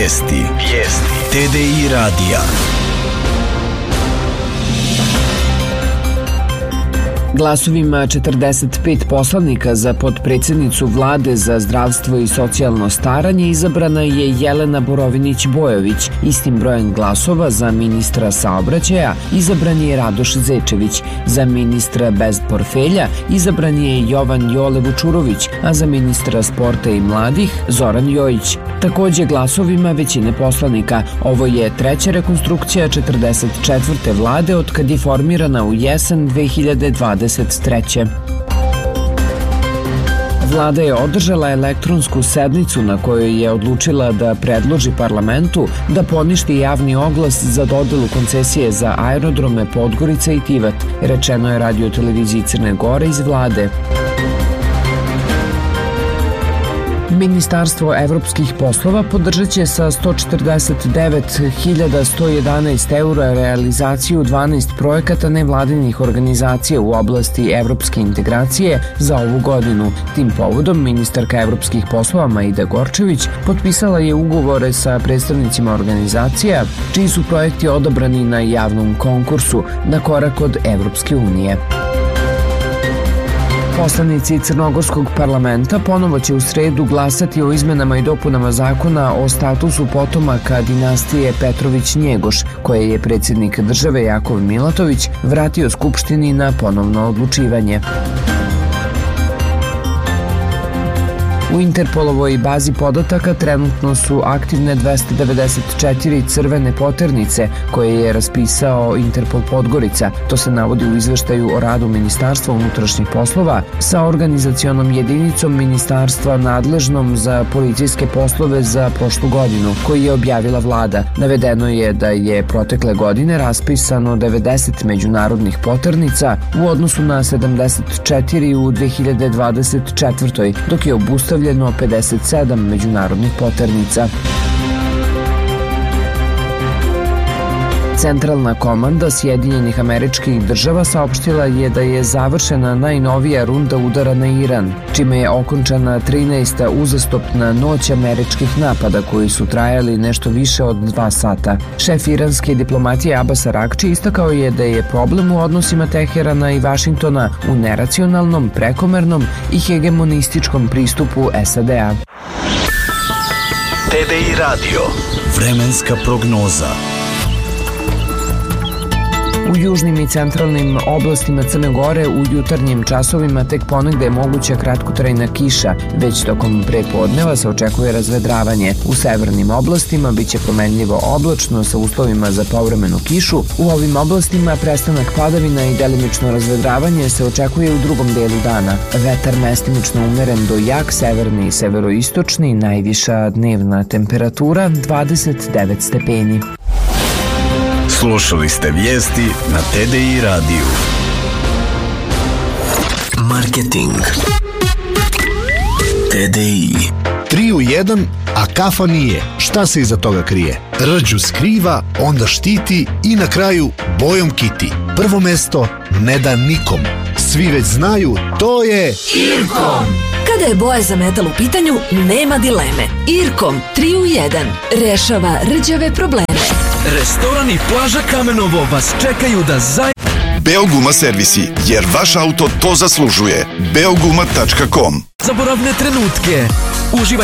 Vijesti. TDI radija. Glasovima 45 poslanika za potpredsjednicu Vlade za zdravstvo i socijalno staranje izabrana je Jelena Borovinić-Bojović. Istim brojem glasova za ministra saobraćaja izabran je Radoš Zečević. Za ministra bez portfelja izabran je Jovan Jole Vučurović, a za ministra sporta i mladih Zoran Jojić. Takođe glasovima većine poslanika. Ovo je treća rekonstrukcija 44. vlade od kad je formirana u jesen 2023. Vlada je održala elektronsku sednicu na kojoj je odlučila da predloži parlamentu da poništi javni oglas za dodelu koncesije za aerodrome Podgorica i Tivat, rečeno je Radio televiziji Crne Gore iz vlade. Ministarstvo evropskih poslova podržat će sa 149.111 eura realizaciju 12 projekata nevladinih organizacija u oblasti evropske integracije za ovu godinu. Tim povodom ministarka evropskih poslova Maida Gorčević potpisala je ugovore sa predstavnicima organizacija čiji su projekti odabrani na javnom konkursu na korak od Evropske unije. Poslanici Crnogorskog parlamenta ponovo će u sredu glasati o izmenama i dopunama zakona o statusu potomaka dinastije Petrović-Njegoš, koje je predsjednik države Jakov Milatović vratio Skupštini na ponovno odlučivanje. U Interpolovoj bazi podataka trenutno su aktivne 294 crvene poternice koje je raspisao Interpol Podgorica. To se navodi u izveštaju o radu Ministarstva unutrašnjih poslova sa organizacionom jedinicom ministarstva nadležnom za policijske poslove za prošlu godinu, koji je objavila vlada. Navedeno je da je protekle godine raspisano 90 međunarodnih poternica u odnosu na 74 u 2024. dok je obustavljeno 57 međunarodnih poternica. Centralna komanda Sjedinjenih Američkih Država saopštila je da je završena najnovija runda udara na Iran, čime je okončana 13. uzastopna noć američkih napada koji su trajali nešto više od 2 sata. Šef iranske diplomatije Abbas Arakči istakao je da je problem u odnosima Teherana i Vašingtona u neracionalnom, prekomernom i hegemonističkom pristupu SAD-a. TDI radio. Vremenska prognoza. U južnim i centralnim oblastima Crne Gore u jutarnjim časovima tek ponegde je moguća kratkotrajna kiša, već tokom prepodneva se očekuje razvedravanje. U severnim oblastima biće promenljivo oblačno sa uslovima za povremenu kišu. U ovim oblastima prestanak padavina i delimično razvedravanje se očekuje u drugom delu dana. Vetar mestimično umeren do jak, severni i severoistočni, najviša dnevna temperatura 29 stepeni. Slušali ste vijesti na TDI radiju. Marketing. TDI. 3 u 1, a kafa nije. Šta se iza toga krije? Rđu skriva, onda štiti i na kraju bojom kiti. Prvo mesto ne da nikom. Svi već znaju, to je Irkom. Kada je boja za metal u pitanju, nema dileme. Irkom 3 u 1 rešava rđave probleme. Restoran i plaža Kamenovo vas čekaju da Beoguma servisi, jer vaš auto to zaslužuje. Beoguma.com. Zaboravne trenutke. Uživaj